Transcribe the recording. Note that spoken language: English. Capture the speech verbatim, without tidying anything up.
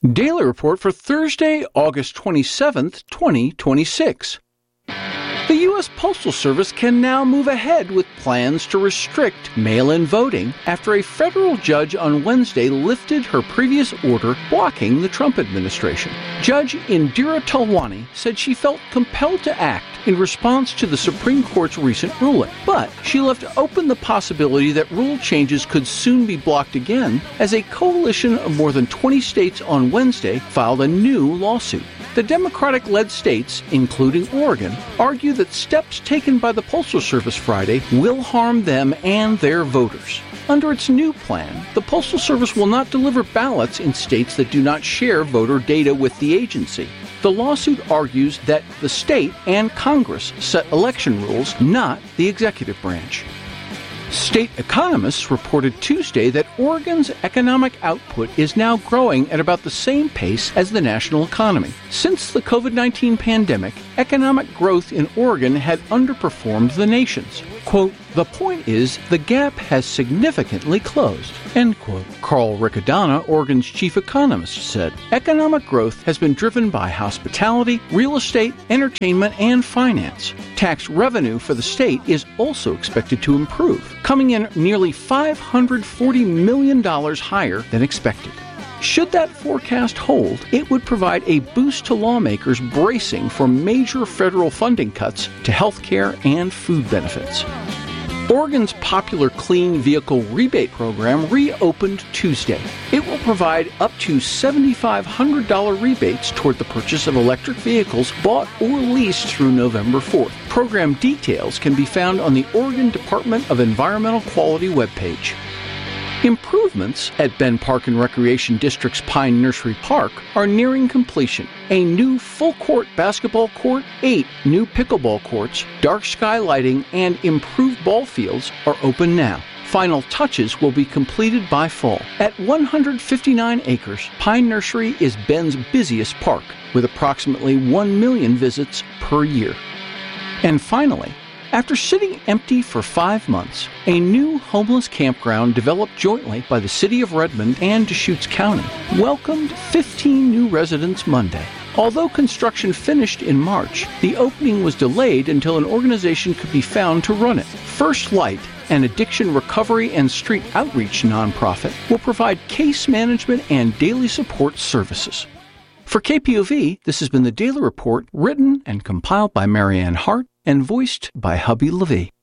Daily Report for Thursday, August twenty-seventh, twenty twenty-six. The U S Postal Service can now move ahead with plans to restrict mail-in voting after a federal judge on Wednesday lifted her previous order blocking the Trump administration. Judge Indira Talwani said she felt compelled to act in response to the Supreme Court's recent ruling, but she left open the possibility that rule changes could soon be blocked again as a coalition of more than twenty states on Wednesday filed a new lawsuit. The Democratic-led states, including Oregon, argue that steps taken by the Postal Service Friday will harm them and their voters. Under its new plan, the Postal Service will not deliver ballots in states that do not share voter data with the agency. The lawsuit argues that the state and Congress set election rules, not the executive branch. State economists reported Tuesday that Oregon's economic output is now growing at about the same pace as the national economy. Since the covid nineteen pandemic, economic growth in Oregon had underperformed the nation's. Quote, "The point is, the gap has significantly closed," end quote. Carl Riccadonna, Oregon's chief economist, said, "Economic growth has been driven by hospitality, real estate, entertainment, and finance. Tax revenue for the state is also expected to improve, coming in nearly five hundred forty million dollars higher than expected." Should that forecast hold, it would provide a boost to lawmakers bracing for major federal funding cuts to health care and food benefits. Oregon's popular Clean Vehicle Rebate Program reopened Tuesday. It will provide up to seven thousand five hundred dollars rebates toward the purchase of electric vehicles bought or leased through November fourth. Program details can be found on the Oregon Department of Environmental Quality webpage. Improvements at Ben Park and Recreation District's Pine Nursery Park are nearing completion. A new full-court basketball court, eight new pickleball courts, dark sky lighting, and improved ball fields are open now. Final touches will be completed by fall. At one hundred fifty-nine acres, Pine Nursery is Ben's busiest park, with approximately one million visits per year. And finally, after sitting empty for five months, a new homeless campground developed jointly by the City of Redmond and Deschutes County welcomed fifteen new residents Monday. Although construction finished in March, the opening was delayed until an organization could be found to run it. First Light, an addiction recovery and street outreach nonprofit, will provide case management and daily support services. For K P O V, this has been the Daily Report, written and compiled by Marianne Hart and voiced by Hubby Levy.